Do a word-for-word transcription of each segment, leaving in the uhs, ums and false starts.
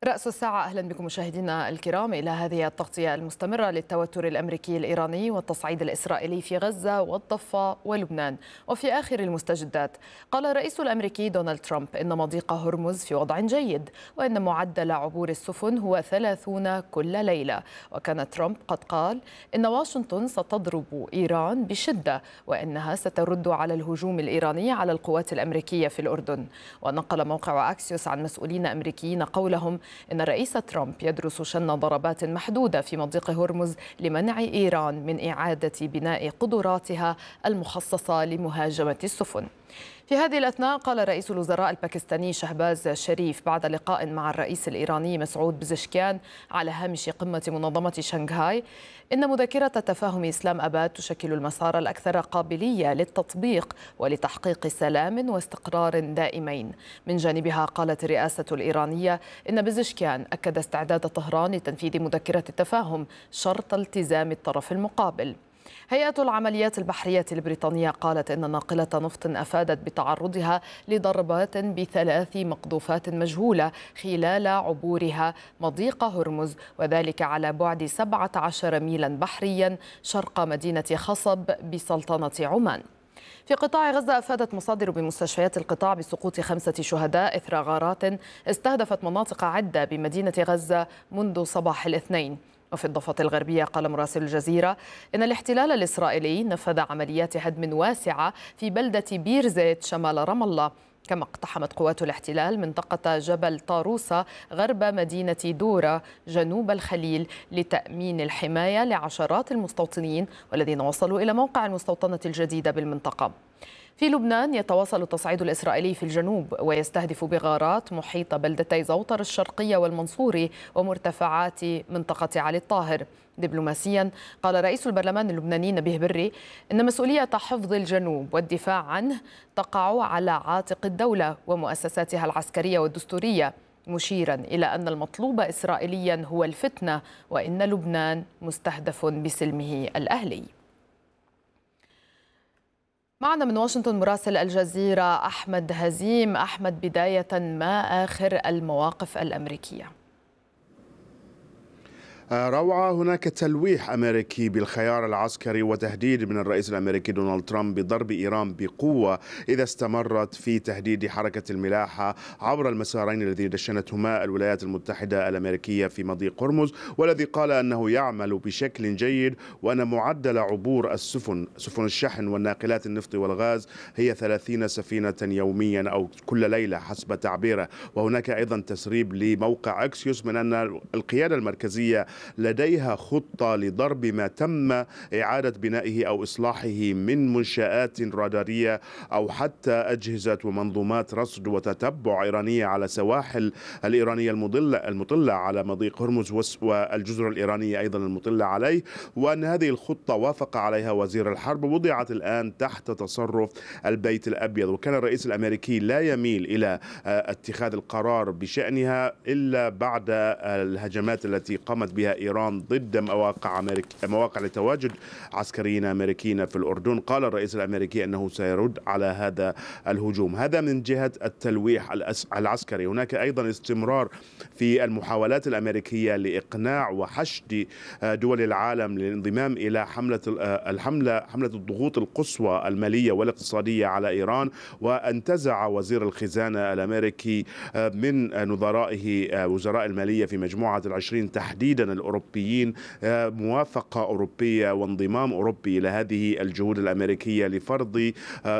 رأس الساعة، أهلا بكم مشاهدينا الكرام إلى هذه التغطية المستمرة للتوتر الأمريكي الإيراني والتصعيد الإسرائيلي في غزة والضفة ولبنان. وفي آخر المستجدات، قال الرئيس الأمريكي دونالد ترامب إن مضيق هرمز في وضع جيد، وإن معدل عبور السفن هو ثلاثون كل ليلة. وكان ترامب قد قال إن واشنطن ستضرب إيران بشدة، وإنها سترد على الهجوم الإيراني على القوات الأمريكية في الأردن. ونقل موقع أكسيوس عن مسؤولين أمريكيين قولهم إن الرئيس ترامب يدرس شن ضربات محدودة في مضيق هرمز لمنع إيران من إعادة بناء قدراتها المخصصة لمهاجمة السفن. في هذه الأثناء، قال رئيس الوزراء الباكستاني شهباز شريف بعد لقاء مع الرئيس الإيراني مسعود بزشكيان على هامش قمة منظمة شنغهاي إن مذكرة تفاهم إسلام أباد تشكل المسار الأكثر قابلية للتطبيق ولتحقيق سلام واستقرار دائمين. من جانبها، قالت الرئاسة الإيرانية إن بزشكيان أكد استعداد طهران لتنفيذ مذكرة التفاهم شرط التزام الطرف المقابل. هيئة العمليات البحرية البريطانية قالت إن ناقلة نفط أفادت بتعرضها لضربات بثلاث مقذوفات مجهولة خلال عبورها مضيق هرمز، وذلك على بعد سبعة عشر ميلا بحريا شرق مدينة خصب بسلطنة عمان. في قطاع غزة، أفادت مصادر بمستشفيات القطاع بسقوط خمسة شهداء إثر غارات استهدفت مناطق عدة بمدينة غزة منذ صباح الاثنين. وفي الضفة الغربية، قال مراسل الجزيرة إن الاحتلال الإسرائيلي نفذ عمليات هدم واسعة في بلدة بير زيت شمال رام الله، كما اقتحمت قوات الاحتلال منطقة جبل طاروسة غرب مدينة دورة جنوب الخليل لتأمين الحماية لعشرات المستوطنين والذين وصلوا إلى موقع المستوطنة الجديدة بالمنطقة. في لبنان، يتواصل التصعيد الإسرائيلي في الجنوب ويستهدف بغارات محيط بلدتي زوطر الشرقية والمنصوري ومرتفعات منطقة علي الطاهر. دبلوماسيا، قال رئيس البرلمان اللبناني نبيه بري إن مسؤولية حفظ الجنوب والدفاع عنه تقع على عاتق الدولة ومؤسساتها العسكرية والدستورية، مشيرا إلى أن المطلوب إسرائيليا هو الفتنة، وإن لبنان مستهدف بسلمه الأهلي. معنا من واشنطن مراسل الجزيرة أحمد هزيم. أحمد، بداية، ما آخر المواقف الأمريكية؟ روعة، هناك تلويح أمريكي بالخيار العسكري وتهديد من الرئيس الأمريكي دونالد ترامب بضرب إيران بقوة إذا استمرت في تهديد حركة الملاحة عبر المسارين الذي دشنتهما الولايات المتحدة الأمريكية في مضيق هرمز، والذي قال أنه يعمل بشكل جيد، وأن معدل عبور السفن سفن الشحن والناقلات النفط والغاز هي ثلاثين سفينة يوميا أو كل ليلة حسب تعبيره. وهناك أيضا تسريب لموقع أكسيوس من أن القيادة المركزية لديها خطة لضرب ما تم إعادة بنائه أو إصلاحه من منشآت رادارية أو حتى أجهزة ومنظومات رصد وتتبع إيرانية على سواحل الإيرانية المطلة المطلة على مضيق هرمز والجزر الإيرانية أيضا المطلة عليه، وأن هذه الخطة وافق عليها وزير الحرب ووضعت الآن تحت تصرف البيت الأبيض. وكان الرئيس الأمريكي لا يميل إلى اتخاذ القرار بشأنها إلا بعد الهجمات التي قامت بها إيران ضد مواقع أمريك... مواقع لتواجد عسكريين أمريكيين في الأردن. قال الرئيس الأمريكي أنه سيرد على هذا الهجوم. هذا من جهة التلويح العسكري. هناك أيضا استمرار في المحاولات الأمريكية لإقناع وحشد دول العالم للانضمام إلى حملة الحملة حملة الضغوط القصوى المالية والاقتصادية على إيران. وانتزع وزير الخزانة الأمريكي من نظرائه وزراء المالية في مجموعة العشرين تحديدا الأوروبيين موافقة أوروبية وانضمام أوروبي إلى هذه الجهود الأمريكية لفرض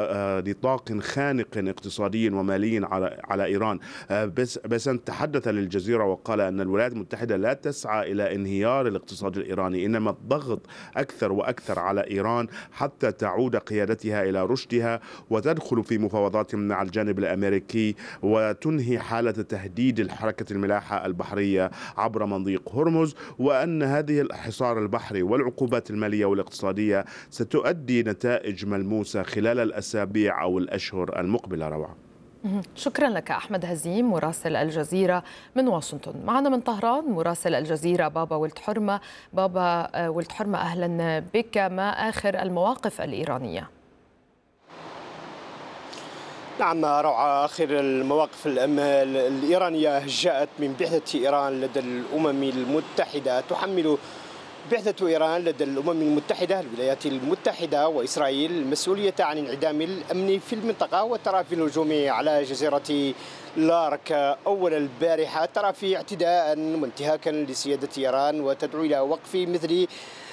نطاق خانق اقتصادي ومالي على على إيران. بس بس تحدث للجزيرة وقال أن الولايات المتحدة لا تسعى إلى انهيار الاقتصاد الإيراني، إنما الضغط أكثر وأكثر على إيران حتى تعود قيادتها إلى رشدها وتدخل في مفاوضات مع الجانب الأمريكي وتنهي حالة تهديد حركة الملاحة البحرية عبر مضيق هرمز، وأن هذه الحصار البحري والعقوبات المالية والاقتصادية ستؤدي نتائج ملموسة خلال الأسابيع أو الأشهر المقبلة. روعة. شكرا لك أحمد هزيم مراسل الجزيرة من واشنطن. معنا من طهران مراسل الجزيرة بابا ولد حرمة. بابا ولد حرمة، أهلا بك. ما آخر المواقف الإيرانية؟ نعم، روعة. آخر المواقف الإيرانية جاءت من بعثة إيران لدى الأمم المتحدة، تحمل بعثة إيران لدى الأمم المتحدة الولايات المتحدة وإسرائيل المسؤولية عن انعدام الأمن في المنطقة. وترى في الهجوم على جزيرة لارك أول البارحة ترى في اعتداء وانتهاكا لسيادة إيران، وتدعو إلى وقف مثل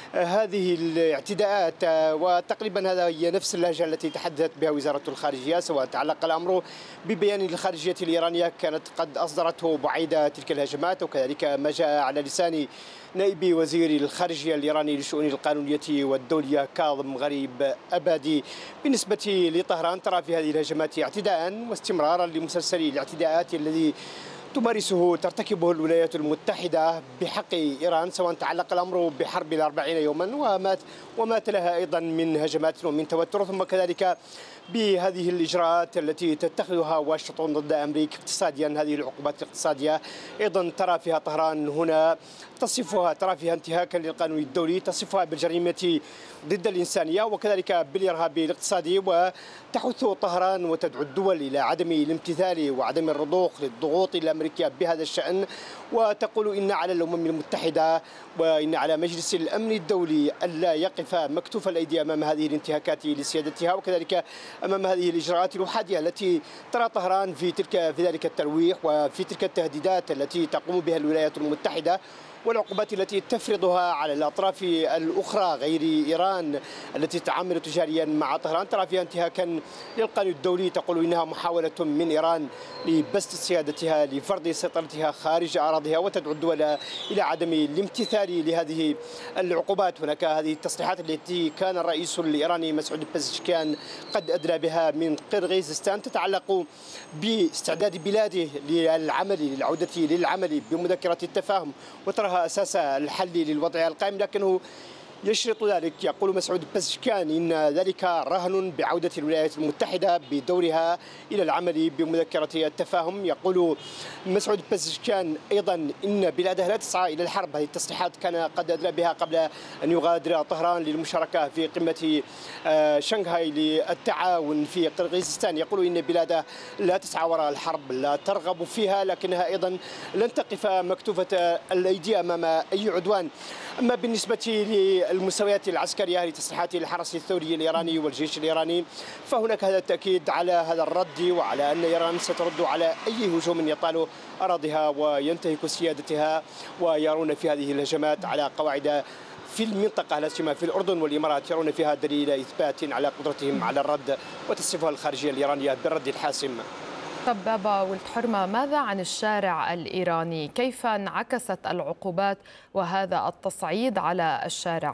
هذه الاعتداءات. وتقريبا هذا هي نفس اللهجة التي تحدثت بها وزارة الخارجية، سواء تعلق الأمر ببيان الخارجية الإيرانية كانت قد أصدرته بعيد تلك الهجمات، وكذلك ما جاء على لسان نائب وزير الخارجية الإيراني للشؤون القانونية والدولية كاظم غريب أبادي. بالنسبة لطهران ترى في هذه الهجمات اعتداء واستمرارا لمسلسل الاعتداءات الذي تمارسه ترتكبه الولايات المتحدة بحق إيران، سواء تعلق الأمر بحرب الأربعين يوما ومات ومات لها أيضا من هجمات ومن توتر، ثم كذلك بهذه الإجراءات التي تتخذها واشنطن ضد أمريكا اقتصاديا. هذه العقوبات الاقتصادية أيضا ترى فيها طهران هنا تصفها ترى فيها انتهاكا للقانون الدولي، تصفها بالجريمة ضد الإنسانية وكذلك بالإرهاب الاقتصادي، وتحث طهران وتدعو الدول إلى عدم الامتثال وعدم الرضوخ للضغوط الأمريكية بهذا الشأن، وتقول إن على الأمم المتحدة وإن على مجلس الأمن الدولي ألا يقف مكتوف الأيدي أمام هذه الانتهاكات لسيادتها، وكذلك أمام هذه الإجراءات الأحادية التي ترى طهران في تلك في ذلك التلويح وفي تلك التهديدات التي تقوم بها الولايات المتحدة، والعقوبات التي تفرضها على الأطراف الأخرى غير إيران التي تعامل تجاريا مع طهران. ترى فيها انتهاكا للقانون الدولي، تقول إنها محاولة من إيران لبسط سيادتها لفرض سيطرتها خارج أراضيها، وتدعو الدول إلى عدم الامتثال لهذه العقوبات. هناك هذه التصريحات التي كان الرئيس الإيراني مسعود بزشكيان قد أدلى بها من قرغيزستان تتعلق باستعداد بلاده للعمل للعودة للعمل بمذكرة التفاهم، وترى أساس الحل للوضع القائم، لكنه يشرط ذلك. يقول مسعود بزشكيان إن ذلك رهن بعودة الولايات المتحدة بدورها إلى العمل بمذكرة التفاهم. يقول مسعود بزشكيان أيضا إن بلاده لا تسعى إلى الحرب. هذه التصريحات كان قد أدلى بها قبل أن يغادر طهران للمشاركة في قمة شنغهاي للتعاون في قرغيزستان. يقول إن بلاده لا تسعى وراء الحرب، لا ترغب فيها، لكنها أيضا لن تقف مكتوفة الأيدي أمام أي عدوان. أما بالنسبة للمستويات العسكرية لتصريحات الحرس الثوري الإيراني والجيش الإيراني، فهناك هذا التأكيد على هذا الرد وعلى أن إيران سترد على أي هجوم يطال أراضيها وينتهك سيادتها، ويرون في هذه الهجمات على قواعد في المنطقة لا سيما في الأردن والإمارات يرون فيها دليل إثبات على قدرتهم على الرد، وتصفها الخارجية الإيرانية بالرد الحاسم. طب بابا ولد حرمة، ماذا عن الشارع الإيراني؟ كيف انعكست العقوبات وهذا التصعيد على الشارع؟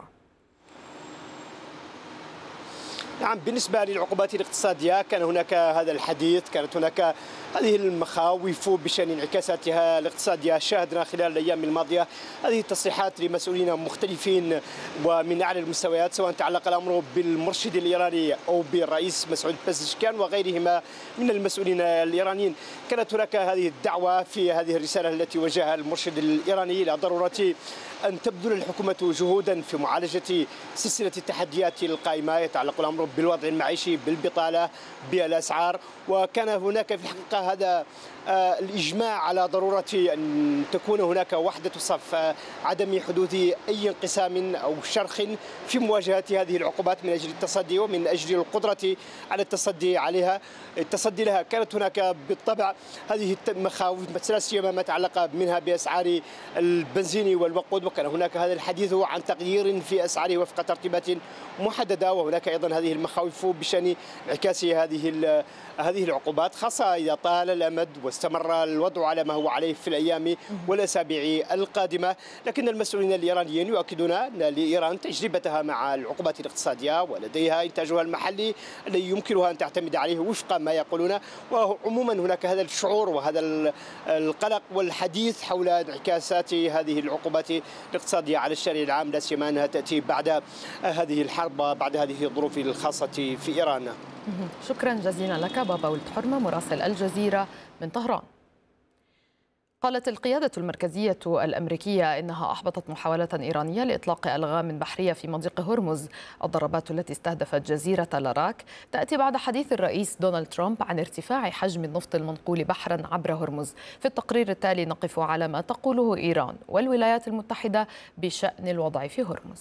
نعم، بالنسبة للعقوبات الاقتصادية كان هناك هذا الحديث، كانت هناك هذه المخاوف بشأن انعكاساتها الاقتصادية. شاهدنا خلال الأيام الماضية هذه التصريحات لمسؤولين مختلفين ومن أعلى المستويات، سواء تعلق الأمر بالمرشد الإيراني أو بالرئيس مسعود بزشكيان وغيرهما من المسؤولين الإيرانيين. كانت هناك هذه الدعوة في هذه الرسالة التي وجهها المرشد الإيراني إلى ضرورة أن تبذل الحكومة جهودا في معالجة سلسلة التحديات القائمة يتعلق الأمر بالوضع المعيشي، بالبطالة، بالأسعار. وكان هناك في الحقيقة هذا الإجماع على ضرورة أن تكون هناك وحدة صف، عدم حدوث أي انقسام أو شرخ في مواجهة هذه العقوبات من أجل التصدي ومن أجل القدرة على التصدي عليها التصدي لها. كانت هناك بالطبع هذه المخاوف، لا سيما ما تعلق منها بأسعار البنزين والوقود، وكان هناك هذا الحديث عن تغيير في أسعاره وفق ترتيبات محددة. وهناك أيضا هذه المخاوف بشأن انعكاس هذه هذه العقوبات، خاصة إذا طال الأمد واستمر الوضع على ما هو عليه في الأيام والأسابيع القادمة. لكن المسؤولين الإيرانيين يؤكدون أن لإيران تجربتها مع العقوبات الاقتصادية ولديها إنتاجها المحلي الذي يمكنها أن تعتمد عليه وفق ما يقولون. وعموما هناك هذا الشعور وهذا القلق والحديث حول انعكاسات هذه العقوبات الاقتصادية على الشارع العام، لا سيما أنها تأتي بعد هذه الحرب، بعد هذه الظروف الخاصة في إيران. شكرا جزيلا لك بابا ولد حرمة مراسل الجزيرة من طهران. قالت القيادة المركزية الأمريكية إنها أحبطت محاولة إيرانية لإطلاق ألغام بحرية في مضيق هرمز. الضربات التي استهدفت جزيرة لاراك تأتي بعد حديث الرئيس دونالد ترامب عن ارتفاع حجم النفط المنقول بحرا عبر هرمز. في التقرير التالي نقف على ما تقوله إيران والولايات المتحدة بشأن الوضع في هرمز.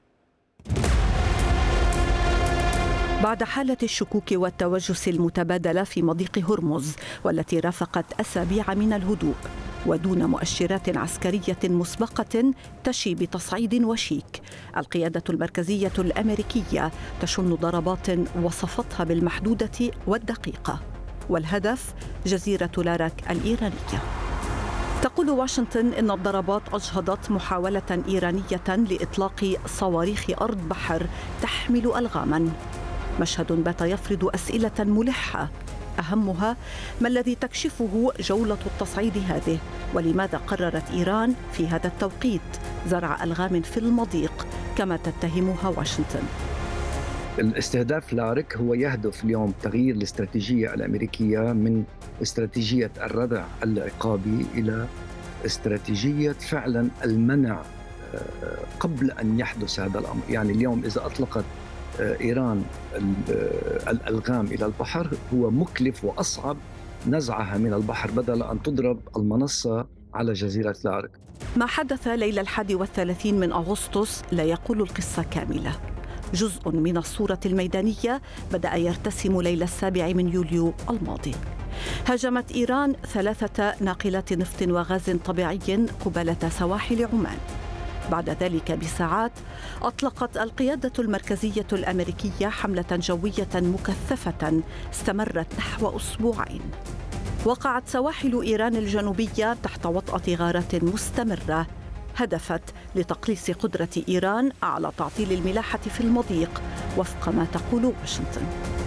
بعد حالة الشكوك والتوجس المتبادلة في مضيق هرمز والتي رافقت أسابيع من الهدوء ودون مؤشرات عسكرية مسبقة تشي بتصعيد وشيك، القيادة المركزية الأمريكية تشن ضربات وصفتها بالمحدودة والدقيقة، والهدف جزيرة لاراك الإيرانية. تقول واشنطن إن الضربات أجهضت محاولة إيرانية لإطلاق صواريخ أرض بحر تحمل ألغاماً. مشهد بات يفرض أسئلة ملحة، أهمها ما الذي تكشفه جولة التصعيد هذه، ولماذا قررت إيران في هذا التوقيت زرع ألغام في المضيق كما تتهمها واشنطن. الاستهداف لارك هو يهدف اليوم تغيير الاستراتيجية الأمريكية من استراتيجية الردع العقابي إلى استراتيجية فعلا المنع قبل أن يحدث هذا الأمر. يعني اليوم إذا أطلقت إيران الألغام إلى البحر هو مكلف وأصعب نزعها من البحر بدل أن تضرب المنصة على جزيرة لارك. ما حدث ليلة الحادي والثلاثين من أغسطس لا يقول القصة كاملة. جزء من الصورة الميدانية بدأ يرتسم ليلة السابع من يوليو الماضي. هاجمت إيران ثلاثة ناقلات نفط وغاز طبيعي قبالة سواحل عمان. بعد ذلك بساعات أطلقت القيادة المركزية الأمريكية حملة جوية مكثفة استمرت نحو أسبوعين. وقعت سواحل إيران الجنوبية تحت وطأة غارات مستمرة هدفت لتقليص قدرة إيران على تعطيل الملاحة في المضيق وفق ما تقول واشنطن.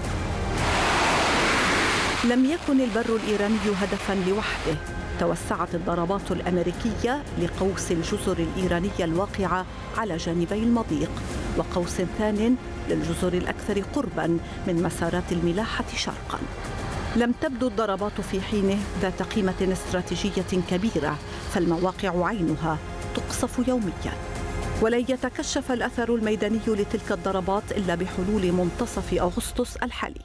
لم يكن البر الإيراني هدفاً لوحده. توسعت الضربات الأمريكية لقوس الجزر الإيرانية الواقعة على جانبي المضيق وقوس ثان للجزر الأكثر قرباً من مسارات الملاحة شرقاً. لم تبدو الضربات في حينه ذات قيمة استراتيجية كبيرة، فالمواقع عينها تقصف يومياً. ولن يتكشف الأثر الميداني لتلك الضربات إلا بحلول منتصف أغسطس الحالي.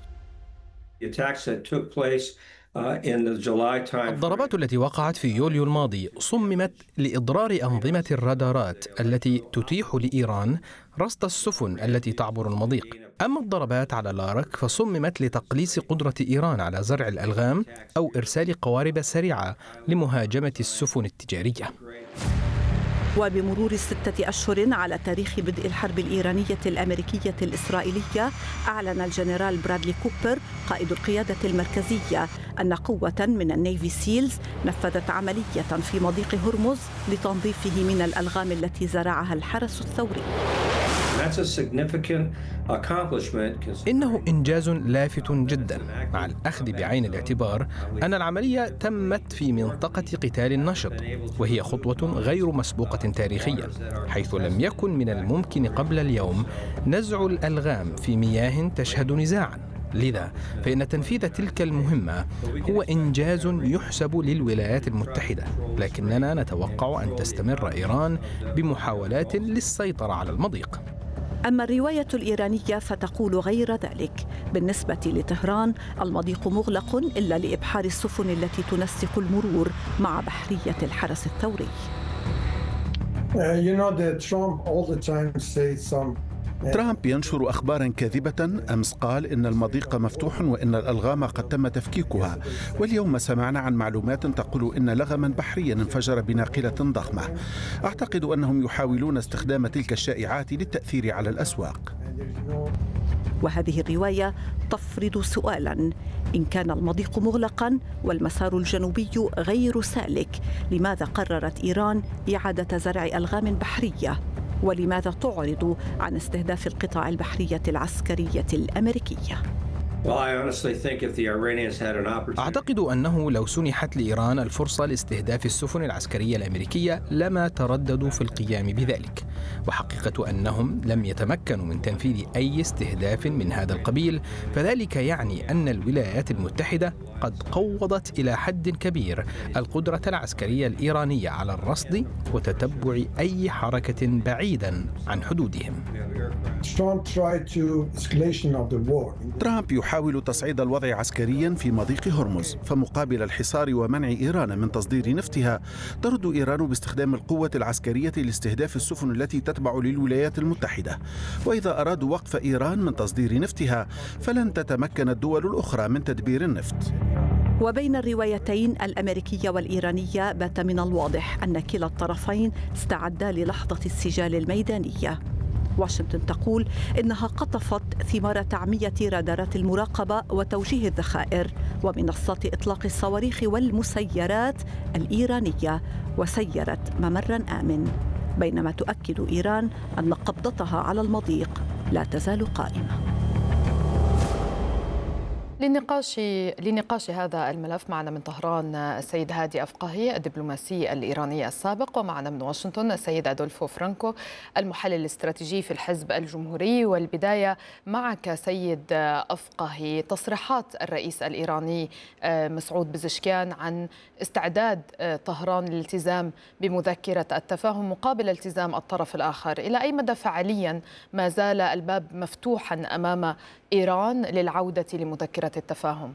الضربات التي وقعت في يوليو الماضي صممت لإضرار أنظمة الرادارات التي تتيح لإيران رصد السفن التي تعبر المضيق. أما الضربات على لارك فصممت لتقليص قدرة إيران على زرع الألغام أو إرسال قوارب سريعة لمهاجمة السفن التجارية. وبمرور ستة أشهر على تاريخ بدء الحرب الإيرانية الأمريكية الإسرائيلية، أعلن الجنرال برادلي كوبر قائد القيادة المركزية أن قوة من النيفي سيلز نفذت عملية في مضيق هرمز لتنظيفه من الألغام التي زرعها الحرس الثوري. إنه إنجاز لافت جدا مع الأخذ بعين الاعتبار أن العملية تمت في منطقة قتال نشط، وهي خطوة غير مسبوقة تاريخيا، حيث لم يكن من الممكن قبل اليوم نزع الألغام في مياه تشهد نزاعا. لذا فإن تنفيذ تلك المهمة هو إنجاز يحسب للولايات المتحدة، لكننا نتوقع أن تستمر إيران بمحاولات للسيطرة على المضيق. أما الرواية الإيرانية فتقول غير ذلك. بالنسبة لطهران المضيق مغلق إلا لإبحار السفن التي تنسق المرور مع بحرية الحرس الثوري. ترامب ينشر أخباراً كاذبة. أمس قال إن المضيق مفتوح وإن الألغام قد تم تفكيكها، واليوم سمعنا عن معلومات تقول إن لغماً بحرياً انفجر بناقلة ضخمة. أعتقد أنهم يحاولون استخدام تلك الشائعات للتأثير على الأسواق. وهذه الرواية تفرض سؤالاً: إن كان المضيق مغلقاً والمسار الجنوبي غير سالك، لماذا قررت إيران إعادة زرع ألغام بحرية؟ ولماذا تعرض عن استهداف القطاع البحرية العسكرية الأمريكية؟ أعتقد أنه لو سنحت لإيران الفرصة لاستهداف السفن العسكرية الأمريكية لما ترددوا في القيام بذلك. وحقيقة أنهم لم يتمكنوا من تنفيذ أي استهداف من هذا القبيل، فذلك يعني أن الولايات المتحدة قد قوضت إلى حد كبير القدرة العسكرية الإيرانية على الرصد وتتبع أي حركة بعيدا عن حدودهم. ترامب يحاول تصعيد الوضع عسكريا في مضيق هرمز، فمقابل الحصار ومنع إيران من تصدير نفطها ترد إيران باستخدام القوة العسكرية لاستهداف السفن التي تتبع للولايات المتحدة. وإذا أرادوا وقف إيران من تصدير نفطها فلن تتمكن الدول الأخرى من تدبير النفط. وبين الروايتين الأمريكية والإيرانية بات من الواضح أن كلا الطرفين استعدا للحظة السجال الميدانية. واشنطن تقول إنها قطفت ثمار تعمية رادارات المراقبة وتوجيه الذخائر ومنصات إطلاق الصواريخ والمسيرات الإيرانية وسيرت ممراً آمن، بينما تؤكد إيران أن قبضتها على المضيق لا تزال قائمة. لنقاش لنقاش هذا الملف معنا من طهران السيد هادي أفقهي الدبلوماسي الإيراني السابق، ومعنا من واشنطن السيد أدولفو فرانكو المحلل الاستراتيجي في الحزب الجمهوري. والبداية معك سيد أفقهي، تصريحات الرئيس الإيراني مسعود بزشكيان عن استعداد طهران للالتزام بمذكرة التفاهم مقابل التزام الطرف الآخر، إلى أي مدى فعليا ما زال الباب مفتوحا أمام إيران للعودة لمذكرة التفاهم؟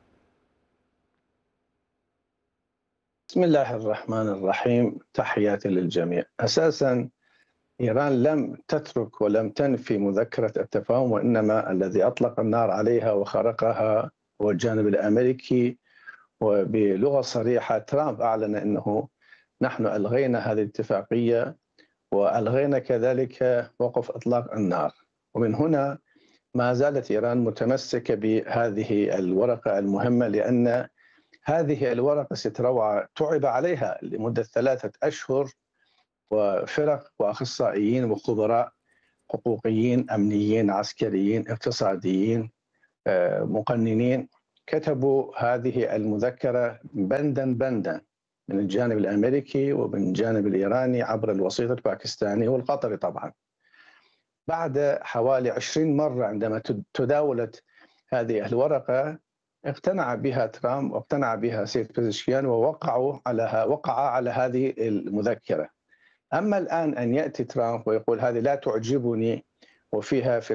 بسم الله الرحمن الرحيم، تحياتي للجميع. أساسا إيران لم تترك ولم تنفي مذكرة التفاهم، وإنما الذي أطلق النار عليها وخرقها هو الجانب الأمريكي. وبلغة صريحة ترامب أعلن أنه نحن ألغينا هذه الاتفاقية وألغينا كذلك وقف إطلاق النار. ومن هنا ما زالت إيران متمسكة بهذه الورقة المهمة، لأن هذه الورقة ستروعى تعب عليها لمدة ثلاثة أشهر، وفرق وأخصائيين وخبراء حقوقيين أمنيين عسكريين اقتصاديين مقننين كتبوا هذه المذكرة بندا بندا من الجانب الأمريكي ومن الجانب الإيراني عبر الوسيط الباكستاني والقطري. طبعا بعد حوالي عشرين مرة عندما تداولت هذه الورقة اقتنع بها ترامب واقتنع بها سيد بزشكيان ووقعوا على وقع على هذه المذكرة. أما الآن أن يأتي ترامب ويقول هذه لا تعجبني وفيها في